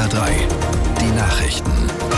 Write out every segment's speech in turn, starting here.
SWR 3, die Nachrichten.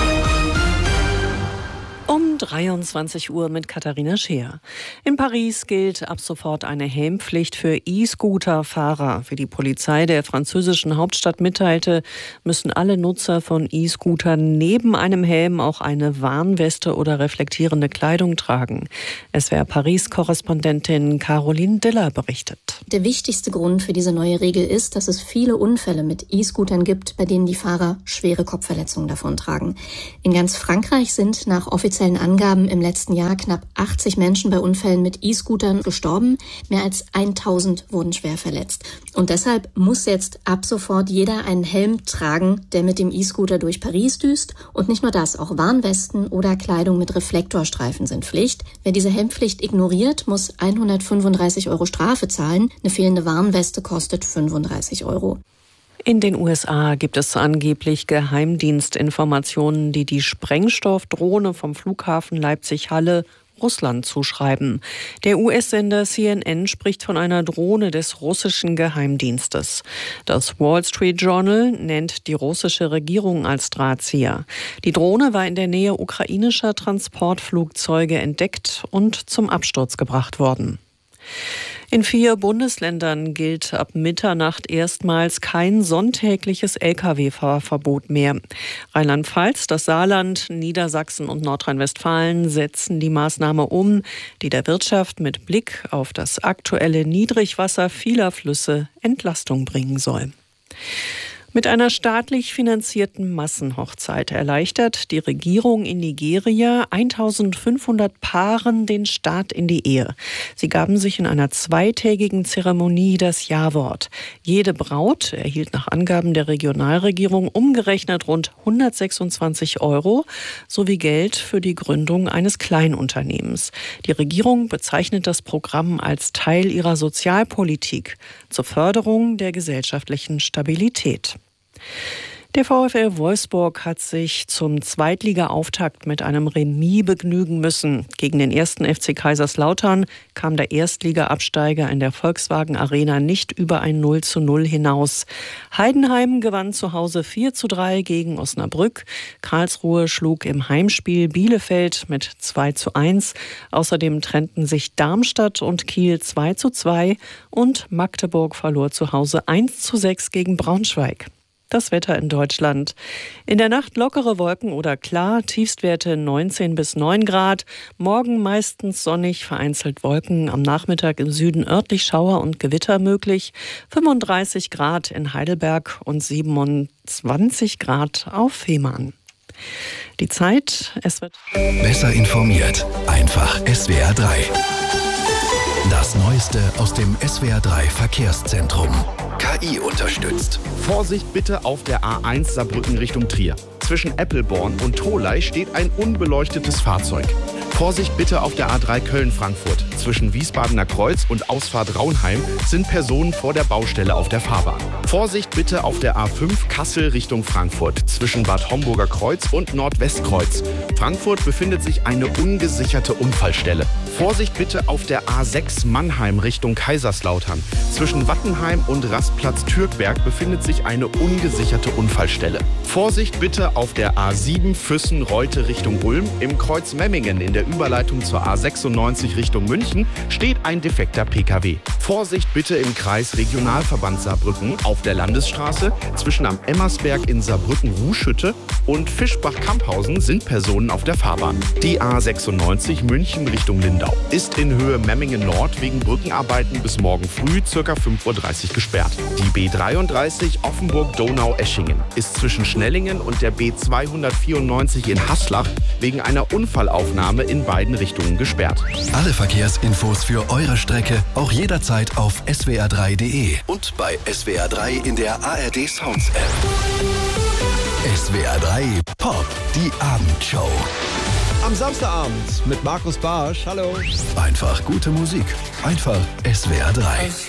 Um 23 Uhr mit Katharina Scheer. In Paris gilt ab sofort eine Helmpflicht für E-Scooter-Fahrer. Wie die Polizei der französischen Hauptstadt mitteilte, müssen alle Nutzer von E-Scootern neben einem Helm auch eine Warnweste oder reflektierende Kleidung tragen. SWR Paris-Korrespondentin Caroline Diller berichtet. Der wichtigste Grund für diese neue Regel ist, dass es viele Unfälle mit E-Scootern gibt, bei denen die Fahrer schwere Kopfverletzungen davontragen. In ganz Frankreich sind nach offiziellen Angaben im letzten Jahr knapp 80 Menschen bei Unfällen mit E-Scootern gestorben. Mehr als 1000 wurden schwer verletzt. Und deshalb muss jetzt ab sofort jeder einen Helm tragen, der mit dem E-Scooter durch Paris düst. Und nicht nur das, auch Warnwesten oder Kleidung mit Reflektorstreifen sind Pflicht. Wer diese Helmpflicht ignoriert, muss 135 € Strafe zahlen. Eine fehlende Warnweste kostet 35 €. In den USA gibt es angeblich Geheimdienstinformationen, die die Sprengstoffdrohne vom Flughafen Leipzig-Halle Russland zuschreiben. Der US-Sender CNN spricht von einer Drohne des russischen Geheimdienstes. Das Wall Street Journal nennt die russische Regierung als Drahtzieher. Die Drohne war in der Nähe ukrainischer Transportflugzeuge entdeckt und zum Absturz gebracht worden. In 4 Bundesländern gilt ab Mitternacht erstmals kein sonntägliches Lkw-Fahrverbot mehr. Rheinland-Pfalz, das Saarland, Niedersachsen und Nordrhein-Westfalen setzen die Maßnahme um, die der Wirtschaft mit Blick auf das aktuelle Niedrigwasser vieler Flüsse Entlastung bringen soll. Mit einer staatlich finanzierten Massenhochzeit erleichtert die Regierung in Nigeria 1500 Paaren den Start in die Ehe. Sie gaben sich in einer zweitägigen Zeremonie das Ja-Wort. Jede Braut erhielt nach Angaben der Regionalregierung umgerechnet rund 126 € sowie Geld für die Gründung eines Kleinunternehmens. Die Regierung bezeichnet das Programm als Teil ihrer Sozialpolitik zur Förderung der gesellschaftlichen Stabilität. Der VfL Wolfsburg hat sich zum Zweitliga-Auftakt mit einem Remis begnügen müssen. Gegen den 1. FC Kaiserslautern kam der Erstliga-Absteiger in der Volkswagen Arena nicht über ein 0:0 hinaus. Heidenheim gewann zu Hause 4:3 gegen Osnabrück. Karlsruhe schlug im Heimspiel Bielefeld mit 2:1. Außerdem trennten sich Darmstadt und Kiel 2:2 und Magdeburg verlor zu Hause 1:6 gegen Braunschweig. Das Wetter in Deutschland. In der Nacht lockere Wolken oder klar, Tiefstwerte 19 bis 9 Grad. Morgen meistens sonnig, vereinzelt Wolken. Am Nachmittag im Süden örtlich Schauer und Gewitter möglich. 35 Grad in Heidelberg und 27 Grad auf Fehmarn. Die Zeit, es wird Besser informiert, einfach SWR 3. Das Neueste aus dem SWR 3 Verkehrszentrum. KI unterstützt. Vorsicht bitte auf der A1 Saarbrücken Richtung Trier. Zwischen Eppelborn und Tholey steht ein unbeleuchtetes Fahrzeug. Vorsicht bitte auf der A3 Köln-Frankfurt. Zwischen Wiesbadener Kreuz und Ausfahrt Raunheim sind Personen vor der Baustelle auf der Fahrbahn. Vorsicht bitte auf der A5 Kassel Richtung Frankfurt. Zwischen Bad Homburger Kreuz und Nordwestkreuz. Frankfurt befindet sich eine ungesicherte Unfallstelle. Vorsicht bitte auf der A6 Mannheim Richtung Kaiserslautern. Zwischen Wattenheim und Rastplatz Türkberg befindet sich eine ungesicherte Unfallstelle. Vorsicht bitte auf der A7 Füssen-Reute Richtung Ulm. Im Kreuz Memmingen in der Überleitung zur A96 Richtung München steht ein defekter Pkw. Vorsicht bitte im Kreis Regionalverband Saarbrücken auf der Landesstraße. Zwischen am Emmersberg in Saarbrücken-Ruhschütte und Fischbach-Kamphausen sind Personen auf der Fahrbahn. Die A96 München Richtung Lindau ist in Höhe Memmingen Nord wegen Brückenarbeiten bis morgen früh ca. 5:30 Uhr gesperrt. Die B33 Offenburg-Donau-Eschingen ist zwischen Schnellingen und der B294 in Haslach wegen einer Unfallaufnahme in beiden Richtungen gesperrt. Alle Verkehrsinfos für eure Strecke auch jederzeit auf swr3.de und bei SWR 3 in der ARD Sounds App. SWR 3 Pop, die Abendshow. Am Samstagabend mit Markus Barsch. Hallo. Einfach gute Musik. Einfach SWR 3.